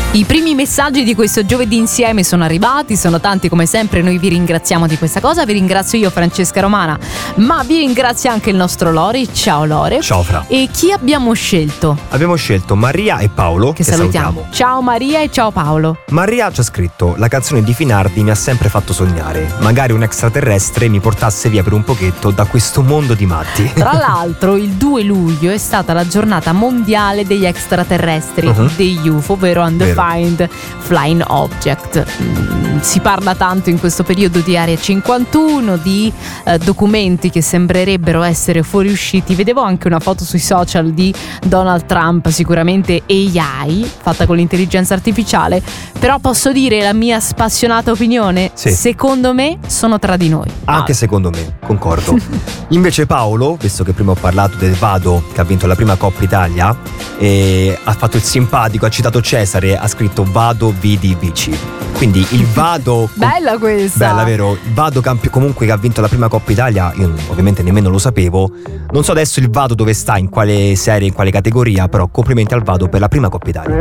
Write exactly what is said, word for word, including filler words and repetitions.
I primi messaggi di questo giovedì insieme sono arrivati, sono tanti come sempre, noi vi ringraziamo di questa cosa, vi ringrazio io Francesca Romana, ma vi ringrazia anche il nostro Lori. Ciao Lore. Ciao Fra. E chi abbiamo scelto? Abbiamo scelto Maria e Paolo, Che, che salutiamo. salutiamo. Ciao Maria e ciao Paolo. Maria ci ha scritto: la canzone di Finardi mi ha sempre fatto sognare, magari un extraterrestre mi portasse via per un pochetto da questo mondo di matti. Tra l'altro il due luglio è stata la giornata mondiale degli extraterrestri, uh-huh. degli U F O, ovvero Undefined Vero. Flying Object. Mm, si parla tanto in questo periodo di Area cinquantuno, di eh, documenti che sembrerebbero essere fuoriusciti. Vedevo anche una foto sui social di Donald Trump, sicuramente A I, fatta con l'intelligenza artificiale, però posso dire la mia spassionata opinione? Sì. Secondo me sono tra di noi. Anche secondo me, concordo. Invece Paolo, visto che prima ho parlato del Vado che ha vinto la prima Coppa Italia, e ha fatto il simpatico, ha citato Cesare, ha scritto Vado Vidi Vici. Quindi il Vado Bella questa. Bella, vero? Il Vado campi- comunque che ha vinto la prima Coppa Italia, io ovviamente nemmeno lo sapevo. Non so adesso il Vado dove sta, in quale serie, in quale categoria, però complimenti al Vado per la prima Coppa Italia.